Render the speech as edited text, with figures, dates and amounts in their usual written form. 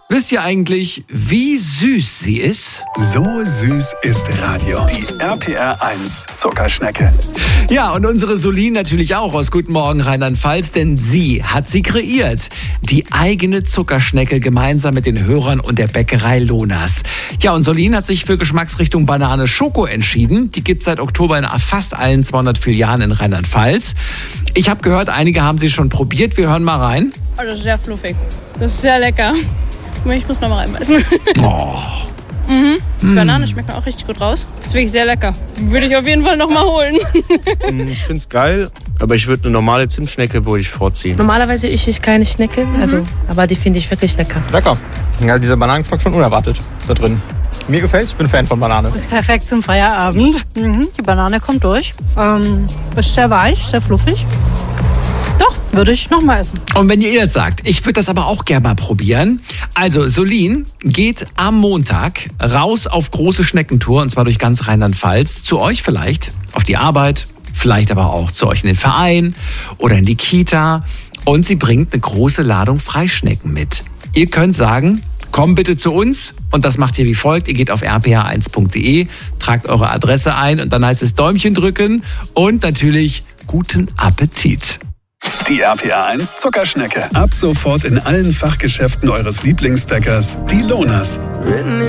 Wisst ihr eigentlich, wie süß sie ist? So süß ist Radio. Die RPR 1 Zuckerschnecke. Ja, und unsere Solin natürlich auch aus Guten Morgen Rheinland-Pfalz, denn sie hat sie kreiert. Die eigene Zuckerschnecke gemeinsam mit den Hörern und der Bäckerei Lonas. Ja, und Solin hat sich für Geschmacksrichtung Banane Schoko entschieden. Die gibt es seit Oktober in fast allen 200 Filialen in Rheinland-Pfalz. Ich habe gehört, einige haben sie schon probiert. Wir hören mal rein. Oh, das ist sehr fluffig. Das ist sehr lecker. Ich muss noch mal reinbeißen. Oh. Die Banane schmeckt auch richtig gut raus. Das ist wirklich sehr lecker. Würde ich auf jeden Fall noch mal holen. Ich finde es geil, aber ich würde eine normale Zimtschnecke vorziehen. Normalerweise esse ich keine Schnecke, aber die finde ich wirklich lecker. Lecker. Ja, dieser Bananengeschmack schon unerwartet da drin. Mir gefällt, ich bin Fan von Banane. Das ist perfekt zum Feierabend. Die Banane kommt durch. Ist sehr weich, sehr fluffig. Doch, würde ich noch mal essen. Und wenn ihr jetzt sagt, ich würde das aber auch gerne mal probieren. Also Solin geht am Montag raus auf große Schneckentour, und zwar durch ganz Rheinland-Pfalz. Zu euch vielleicht, auf die Arbeit, vielleicht aber auch zu euch in den Verein oder in die Kita. Und sie bringt eine große Ladung Freischnecken mit. Ihr könnt sagen, komm bitte zu uns. Und das macht ihr wie folgt. Ihr geht auf rpr1.de, tragt eure Adresse ein und dann heißt es Däumchen drücken und natürlich guten Appetit. Die RPR 1 Zuckerschnecke. Ab sofort in allen Fachgeschäften eures Lieblingsbäckers, die Lonas.